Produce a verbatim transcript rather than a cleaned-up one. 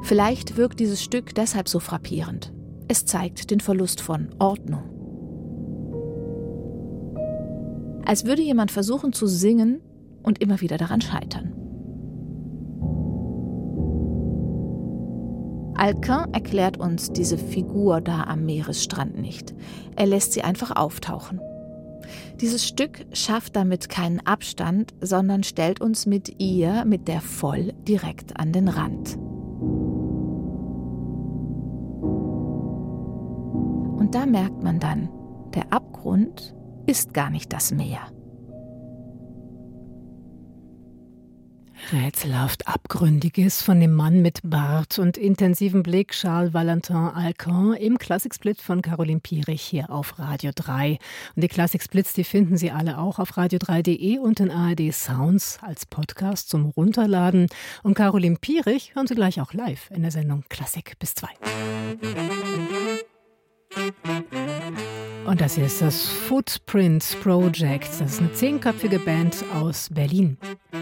Vielleicht wirkt dieses Stück deshalb so frappierend. Es zeigt den Verlust von Ordnung. Als würde jemand versuchen zu singen und immer wieder daran scheitern. Alcuin erklärt uns diese Figur da am Meeresstrand nicht. Er lässt sie einfach auftauchen. Dieses Stück schafft damit keinen Abstand, sondern stellt uns mit ihr, mit der Foll, direkt an den Rand. Und da merkt man dann, der Abgrund ist gar nicht das Meer. Rätselhaft Abgründiges von dem Mann mit Bart und intensivem Blick, Charles Valentin Alcuin, im Klassiksplit von Caroline Piering hier auf Radio drei. Und die Klassiksplits, die finden Sie alle auch auf radio drei punkt de und in A R D Sounds als Podcast zum Runterladen. Und Caroline Piering hören Sie gleich auch live in der Sendung Klassik bis zwei. Und das hier ist das Footprint Project. Das ist eine zehnköpfige Band aus Berlin.